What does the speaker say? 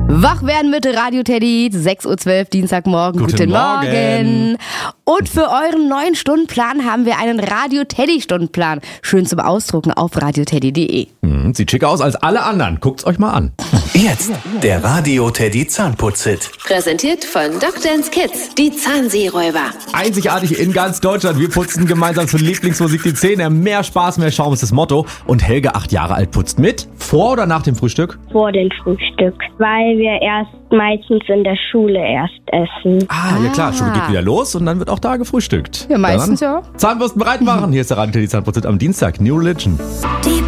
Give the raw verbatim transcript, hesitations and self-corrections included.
Wach werden mit Radio Teddy, sechs Uhr zwölf, Dienstagmorgen. Guten Guten Morgen. Morgen. Und für euren neuen Stundenplan haben wir einen Radio Teddy Stundenplan. Schön zum Ausdrucken auf radioteddy punkt de. Hm, sieht schicker aus als alle anderen. Guckt's euch mal an. Jetzt der Radio Teddy Zahnputz-Hit. Präsentiert von Doc Dance Kids, die Zahnseeräuber. Einzigartig in ganz Deutschland. Wir putzen gemeinsam zur Lieblingsmusik die Zähne. Mehr Spaß, mehr Schaum ist das Motto. Und Helge, acht Jahre alt, putzt mit. Vor oder nach dem Frühstück? Vor dem Frühstück, weil wir erst meistens in der Schule erst essen. Ah, ja klar, Schule geht wieder los und dann wird auch da gefrühstückt. Ja, meistens Dann ja. Zahnbürsten bereit machen. Hier ist der Radio Teddy Zahnputz-Hit am Dienstag. New Religion. Die